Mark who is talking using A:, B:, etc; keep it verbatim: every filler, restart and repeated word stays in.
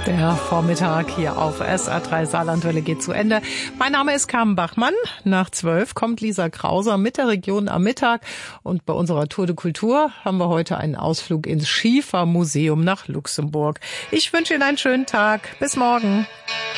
A: Der Vormittag hier auf S R drei Saarlandwelle geht zu Ende. Mein Name ist Carmen Bachmann. Nach zwölf kommt Lisa Krauser mit der Region am Mittag. Und bei unserer Tour de Kultur haben wir heute einen Ausflug ins Schiefermuseum nach Luxemburg. Ich wünsche Ihnen einen schönen Tag. Bis morgen.